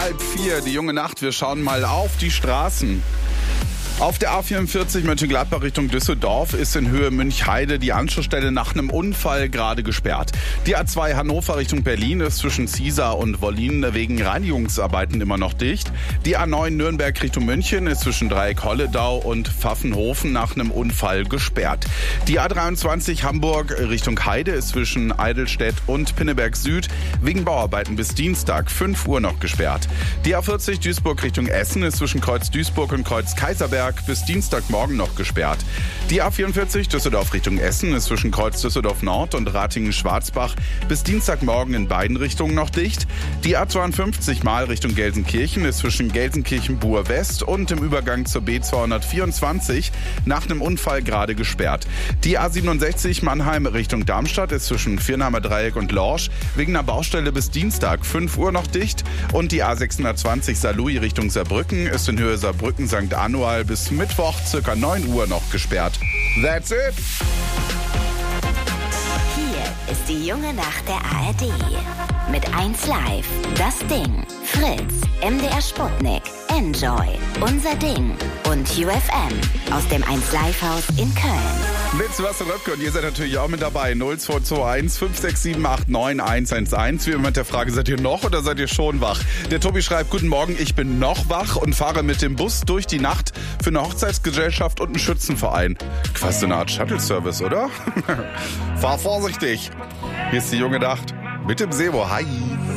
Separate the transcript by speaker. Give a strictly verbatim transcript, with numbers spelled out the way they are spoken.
Speaker 1: halb vier, die junge Nacht. Wir schauen mal auf die Straßen. Auf der A vierundvierzig Mönchengladbach Richtung Düsseldorf ist in Höhe Münchheide die Anschlussstelle nach einem Unfall gerade gesperrt. Die A zwei Hannover Richtung Berlin ist zwischen Ziesar und Wollin wegen Reinigungsarbeiten immer noch dicht. Die A neun Nürnberg Richtung München ist zwischen Dreieck-Holledau und Pfaffenhofen nach einem Unfall gesperrt. Die A dreiundzwanzig Hamburg Richtung Heide ist zwischen Eidelstedt und Pinneberg Süd wegen Bauarbeiten bis Dienstag fünf Uhr noch gesperrt. Die A vierzig Duisburg Richtung Essen ist zwischen Kreuz Duisburg und Kreuz Kaiserberg bis Dienstagmorgen noch gesperrt. Die A vierundvierzig Düsseldorf Richtung Essen ist zwischen Kreuz Düsseldorf Nord und Ratingen-Schwarzbach bis Dienstagmorgen in beiden Richtungen noch dicht. Die A zweiundfünfzig Mal Richtung Gelsenkirchen ist zwischen Gelsenkirchen-Buhr West und im Übergang zur B zweihundertvierundzwanzig nach einem Unfall gerade gesperrt. Die A siebenundsechzig Mannheim Richtung Darmstadt ist zwischen Viernahmer Dreieck und Lorsch wegen einer Baustelle bis Dienstag fünf Uhr noch dicht. Und die A sechshundertzwanzig Saarlouis Richtung Saarbrücken ist in Höhe Saarbrücken Sankt Anual bis Mittwoch circa neun Uhr noch gesperrt. That's it!
Speaker 2: Hier ist die junge Nacht der A R D. Mit eins Live, das Ding, Fritz, M D R Sputnik, Enjoy, Unser Ding und U F M aus dem eins Live Haus in Köln.
Speaker 1: Mit Sebastian Röpke und ihr seid natürlich auch mit dabei. null zwei zwei eins fünf sechs sieben acht neun eins eins eins. Wie immer mit der Frage, seid ihr noch oder seid ihr schon wach? Der Tobi schreibt, guten Morgen, ich bin noch wach und fahre mit dem Bus durch die Nacht für eine Hochzeitsgesellschaft und einen Schützenverein. Quasi so eine Art Shuttle-Service, oder? Fahr vorsichtig. Hier ist die junge Nacht mit dem Sebo. Hi.